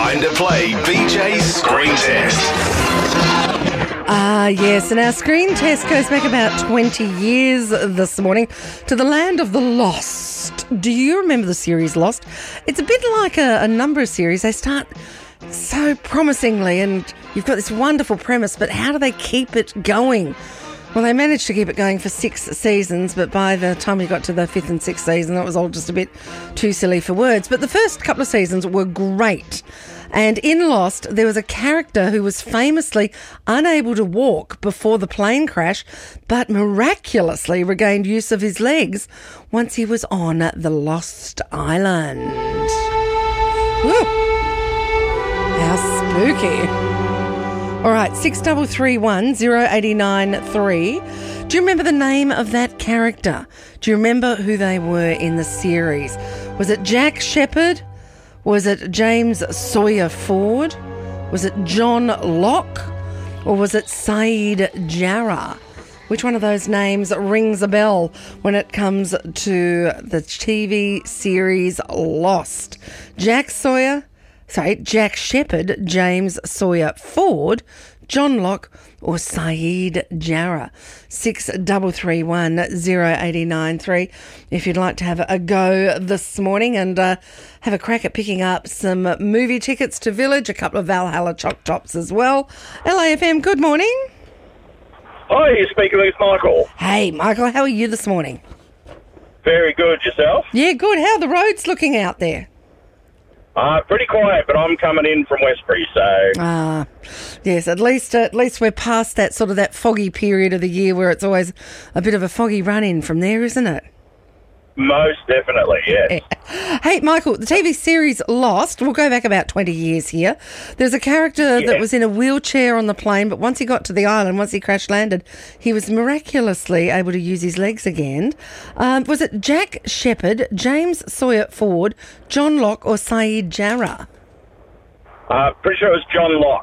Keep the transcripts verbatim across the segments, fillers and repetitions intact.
Time to play B J's Screen Test. Ah, yes, and our screen test goes back about twenty years this morning to the land of the Lost. Do you remember the series Lost? It's a bit like a, a number of series. They start so promisingly and you've got this wonderful premise, but how do they keep it going? Well, they managed to keep it going for six seasons, but by the time we got to the fifth and sixth season, it was all just a bit too silly for words. But the first couple of seasons were great. And in Lost, there was a character who was famously unable to walk before the plane crash, but miraculously regained use of his legs once he was on the Lost Island. Woo. How spooky. All right, six three three one, zero eight nine three. Do you remember the name of that character? Do you remember who they were in the series? Was it Jack Shepherd? Was it James Sawyer Ford? Was it John Locke? Or was it Saeed Jarrah? Which one of those names rings a bell when it comes to the T V series Lost? Jack Sawyer? Sorry, Jack Shepherd, James Sawyer Ford, John Locke or Saeed Jarrah. six three three one, zero eight nine three if you'd like to have a go this morning and uh, have a crack at picking up some movie tickets to Village, a couple of Valhalla Choc Tops as well. L A F M, good morning. Hi, you're speaking with Michael. Hey, Michael, how are you this morning? Very good, yourself? Yeah, good. How are the roads looking out there? Uh, pretty quiet, but I'm coming in from Westbury, so... Ah, yes, at least at least we're past that sort of that foggy period of the year where it's always a bit of a foggy run-in from there, isn't it? Most definitely, yes. Hey, Michael, the T V series Lost, we'll go back about twenty years here. There's a character Yeah. that was in a wheelchair on the plane, but once he got to the island, once he crash landed, he was miraculously able to use his legs again. Um, was it Jack Shepherd, James Sawyer Ford, John Locke or Saeed Jarrah? Uh, pretty sure it was John Locke.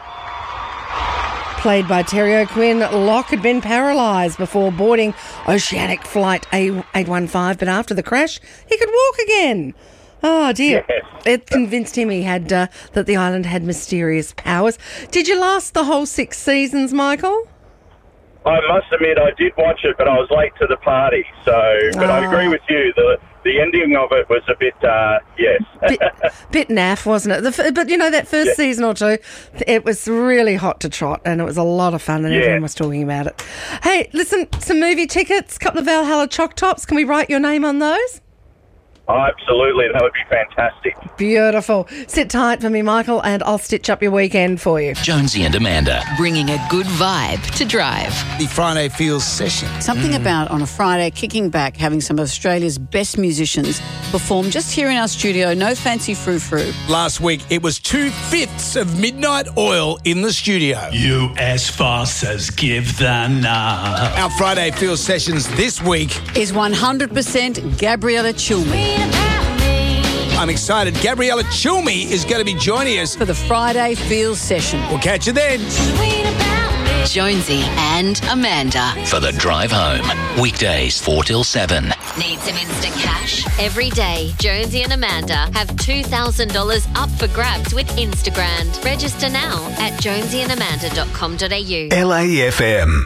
Played by Terry O'Quinn, Locke had been paralysed before boarding Oceanic Flight eight one five, but after the crash, he could walk again. Oh, dear. Yes. It convinced him he had uh, that the island had mysterious powers. Did you last the whole six seasons, Michael? I must admit I did watch it, but I was late to the party, so... But I Ah. agree with you, the the ending of it was a bit, uh, yes. Bit, bit naff, wasn't it? The, f- but, you know, that first Yeah. season or two, it was really hot to trot and it was a lot of fun and Yeah. everyone was talking about it. Hey, listen, some movie tickets, couple of Valhalla Choc Tops. Can we write your name on those? Oh, absolutely, that would be fantastic. Beautiful. Sit tight for me, Michael, and I'll stitch up your weekend for you. Jonesy and Amanda. Bringing a good vibe to drive. The Friday Feels session. Something about on a Friday kicking back, having some of Australia's best musicians perform just here in our studio. No fancy frou-frou. Last week, it was two-fifths of Midnight Oil in the studio. You as fast as give the nod. Our Friday Feels sessions this week. Is one hundred percent Gabriella Chilmi I'm excited. Gabriella Chilmi is going to be joining us. for the Friday Feels session. We'll catch you then. Jonesy and Amanda. For the drive home. Weekdays four till seven. Need some instant cash? Every day, Jonesy and Amanda have two thousand dollars up for grabs with Instagram. Register now at jonesy and amanda dot com dot a u. L A F M.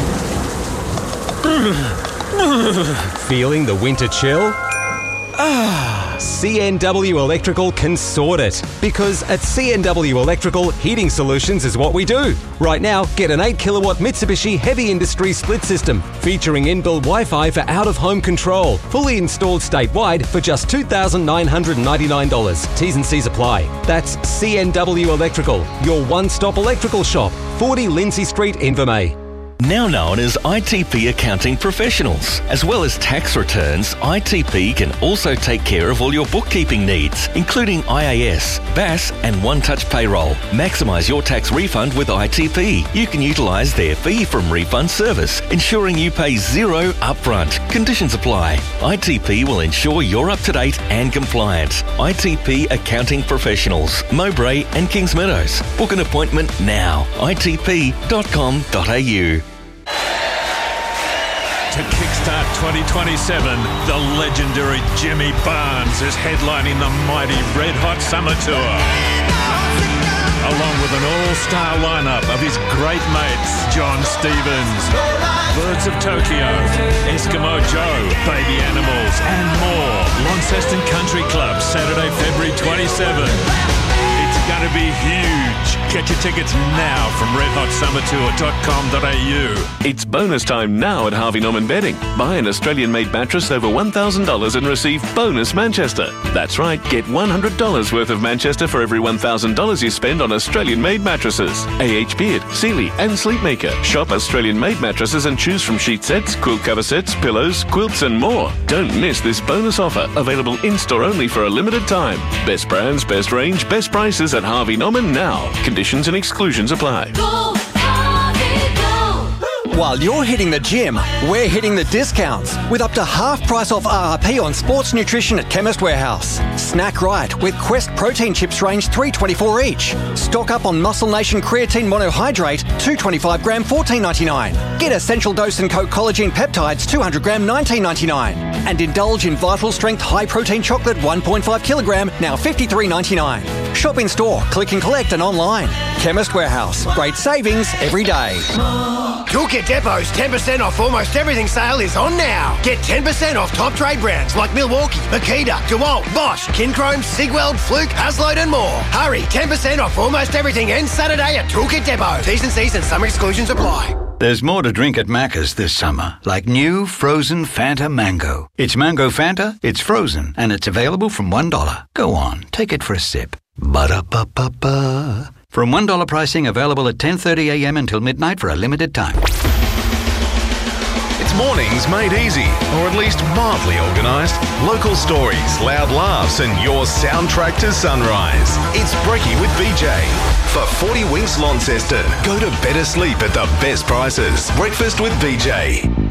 Feeling the winter chill? Ah, C N W Electrical can sort it. Because at C N W Electrical, heating solutions is what we do. Right now, get an eight kilowatt Mitsubishi Heavy Industry split system featuring inbuilt Wi-Fi for out-of-home control. Fully installed statewide for just two thousand nine hundred ninety-nine dollars. T's and C's apply. That's C N W Electrical, your one-stop electrical shop. forty Lindsay Street, Invermay. Now known as I T P Accounting Professionals. As well as tax returns, I T P can also take care of all your bookkeeping needs, including I A S, B A S and One Touch Payroll. Maximise your tax refund with I T P. You can utilise their fee from refund service, ensuring you pay zero upfront. Conditions apply. I T P will ensure you're up to date and compliant. I T P Accounting Professionals, Mowbray and Kings Meadows. Book an appointment now. I T P dot com dot a u. To kickstart twenty twenty-seven, the legendary Jimmy Barnes is headlining the mighty Red Hot Summer Tour. along with an all-star lineup of his great mates, John Stevens, Birds of Tokyo, Eskimo Joe, Baby Animals, and more. Launceston Country Club, Saturday, February twenty-seventh. It's going to be huge. Get your tickets now from red hot summer tour dot com dot a u. It's bonus time now at Harvey Norman Bedding. Buy an Australian-made mattress over one thousand dollars and receive bonus Manchester. That's right, get one hundred dollars worth of Manchester for every one thousand dollars you spend on Australian-made mattresses. A H Beard, Sealy and Sleepmaker. Shop Australian-made mattresses and choose from sheet sets, quilt cover sets, pillows, quilts and more. Don't miss this bonus offer, available in-store only for a limited time. Best brands, best range, best prices at Harvey Norman now. Conditions and exclusions apply. Go, Harvey, go. While you're hitting the gym, we're hitting the discounts with up to half price off R R P on sports nutrition at Chemist Warehouse. Snack right with Quest protein chips range three dollars twenty-four each. Stock up on Muscle Nation creatine monohydrate two hundred twenty-five gram fourteen ninety-nine. Get Essential Dose and Co collagen peptides two hundred gram nineteen ninety-nine. And indulge in Vital Strength high protein chocolate one point five kilogram now fifty-three ninety-nine. Shop in store, click and collect and online. Chemist Warehouse. Great savings every day. Toolkit Depot's ten percent off almost everything sale is on now. Get ten percent off top trade brands like Milwaukee, Makita, DeWalt, Bosch, Kinchrome, Sigweld, Fluke, Hasload and more. Hurry, ten percent off almost everything ends Saturday at Toolkit Depot. T's and C's and some exclusions apply. There's more to drink at Macca's this summer, like new frozen Fanta Mango. It's Mango Fanta, it's frozen, and it's available from one dollar. Go on, take it for a sip. Ba-da-ba-ba-ba. From one dollar pricing available at ten thirty a m until midnight for a limited time. It's mornings made easy, or at least mildly organised. Local stories, loud laughs, and your soundtrack to sunrise. It's Brekkie with V J. For forty winks Launceston, go to better sleep at the best prices. Breakfast with V J.